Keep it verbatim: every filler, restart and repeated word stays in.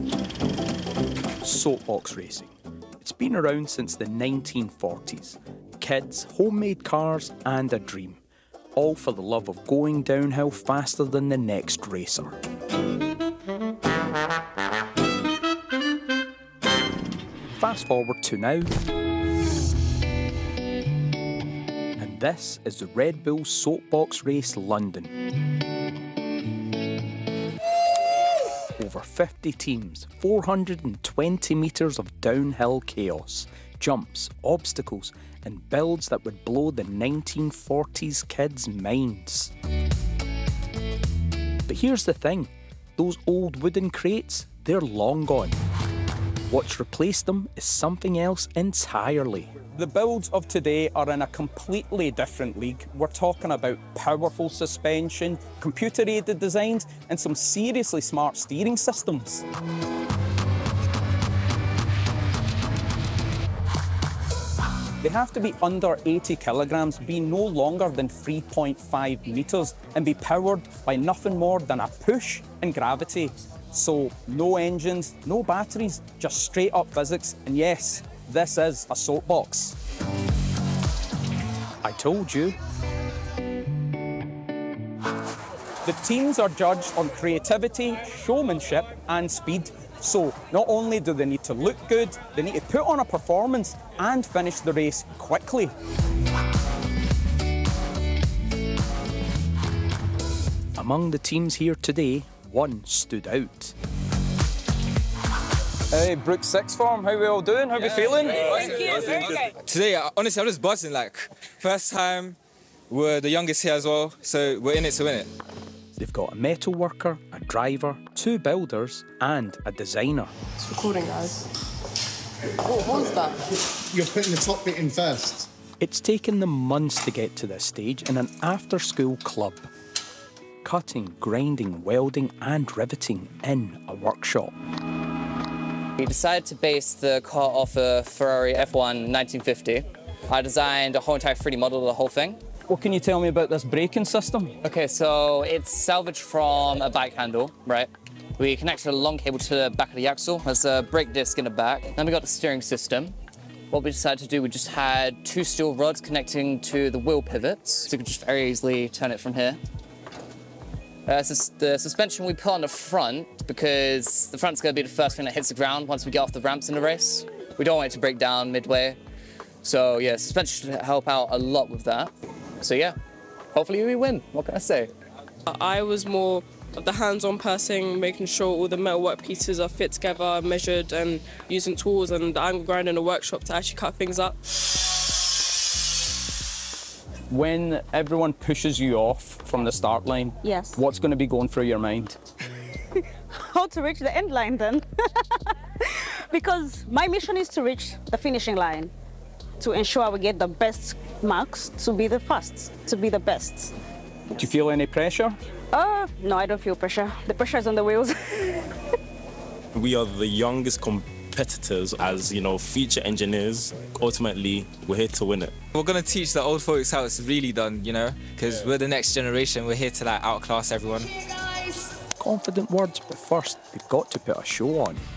Soapbox racing. It's been around since the nineteen forties. Kids, homemade cars and a dream. All for the love of going downhill faster than the next racer. Fast forward to now. And this is the Red Bull Soapbox Race London. Over fifty teams, four hundred twenty metres of downhill chaos, jumps, obstacles and builds that would blow the nineteen forties kids' minds. But here's the thing, those old wooden crates, they're long gone. What's replaced them is something else entirely. The builds of today are in a completely different league. We're talking about powerful suspension, computer-aided designs, and some seriously smart steering systems. They have to be under eighty kilograms, be no longer than three point five metres, and be powered by nothing more than a push and gravity. So no engines, no batteries, just straight up physics. And yes, this is a soapbox. I told you. The teams are judged on creativity, showmanship and speed. So not only do they need to look good, they need to put on a performance and finish the race quickly. Among the teams here today, one stood out. Hey, Brook Sixth Form, how we all doing? How yeah, we feeling? Thank you, very good. Today, honestly, I'm just buzzing. Like, first time, we're the youngest here as well, so we're in it to win it. They've got a metal worker, a driver, two builders, and a designer. It's recording, guys. What was that? You're putting the top bit in first. It's taken them months to get to this stage in an after-school club. Cutting, grinding, welding and riveting in a workshop. We decided to base the car off a Ferrari F one nineteen fifty. I designed a whole entire three D model of the whole thing. What can you tell me about this braking system? Okay, so it's salvaged from a bike handle, right? We connected a long cable to the back of the axle. There's a brake disc in the back. Then we got the steering system. What we decided to do, we just had two steel rods connecting to the wheel pivots, so we could just very easily turn it from here. Uh, so the suspension we put on the front, because the front's going to be the first thing that hits the ground once we get off the ramps in the race. We don't want it to break down midway. So yeah, suspension should help out a lot with that. So yeah, hopefully we win. What can I say? I was more of the hands-on person, making sure all the metalwork pieces are fit together, measured, and using tools and the angle grinder in the workshop to actually cut things up. When everyone pushes you off from the start line, yes, what's going to be going through your mind? How to reach the end line then? Because my mission is to reach the finishing line, to ensure we get the best marks, to be the first, to be the best. Do you feel any pressure? Uh, no, I don't feel pressure. The pressure is on the wheels. We are the youngest competitors as, you know, future engineers. Ultimately, we're here to win it. We're going to teach the old folks how it's really done, you know, because yeah. we're the next generation. We're here to like outclass everyone. Confident words, but first, they've got to put a show on.